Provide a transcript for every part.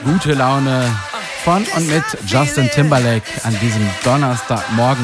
Gute Laune von und mit Justin Timberlake an diesem Donnerstagmorgen.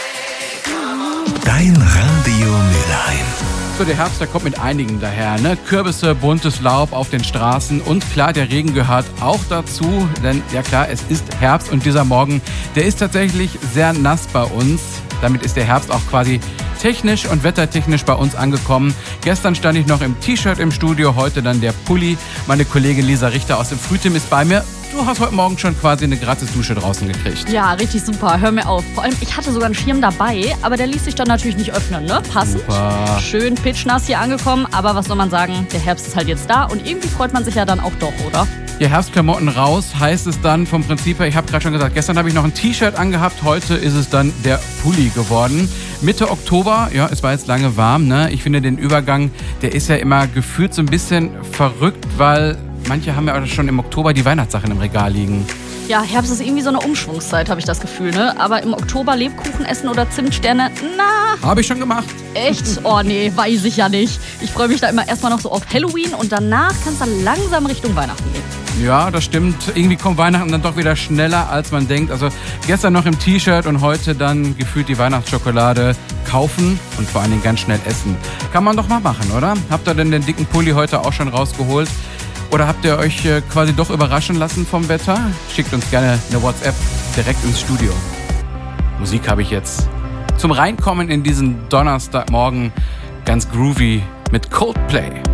Dein Radio Mülheim. So, der Herbst, der kommt mit einigen daher, ne? Kürbisse, buntes Laub auf den Straßen und klar, der Regen gehört auch dazu, denn ja klar, es ist Herbst und dieser Morgen, der ist tatsächlich sehr nass bei uns. Damit ist der Herbst auch quasi technisch und wettertechnisch bei uns angekommen. Gestern stand ich noch im T-Shirt im Studio, heute dann der Pulli. Meine Kollegin Lisa Richter aus dem Frühtim ist bei mir. Du hast heute Morgen schon quasi eine gratis Dusche draußen gekriegt. Ja, richtig super. Hör mir auf. Vor allem, ich hatte sogar einen Schirm dabei, aber der ließ sich dann natürlich nicht öffnen, ne? Passend. Super. Schön pitschnass hier angekommen, aber was soll man sagen? Der Herbst ist halt jetzt da und irgendwie freut man sich ja dann auch doch, oder? Ja, Herbstklamotten raus heißt es dann vom Prinzip her, ich habe gerade schon gesagt, gestern habe ich noch ein T-Shirt angehabt, heute ist es dann der Pulli geworden. Mitte Oktober, ja, es war jetzt lange warm, ne? Ich finde den Übergang, der ist ja immer gefühlt so ein bisschen verrückt, weil manche haben ja auch schon im Oktober die Weihnachtssachen im Regal liegen. Ja, Herbst ist irgendwie so eine Umschwungszeit, habe ich das Gefühl, ne? Aber im Oktober Lebkuchen essen oder Zimtsterne, na... Habe ich schon gemacht. Echt? Oh nee, weiß ich ja nicht. Ich freue mich da immer erstmal noch so auf Halloween und danach kann es dann langsam Richtung Weihnachten gehen. Ja, das stimmt. Irgendwie kommt Weihnachten dann doch wieder schneller, als man denkt. Also gestern noch im T-Shirt und heute dann gefühlt die Weihnachtsschokolade kaufen und vor allen Dingen ganz schnell essen. Kann man doch mal machen, oder? Habt ihr denn den dicken Pulli heute auch schon rausgeholt? Oder habt ihr euch quasi doch überraschen lassen vom Wetter? Schickt uns gerne eine WhatsApp direkt ins Studio. Musik habe ich jetzt zum Reinkommen in diesen Donnerstagmorgen ganz groovy mit Coldplay.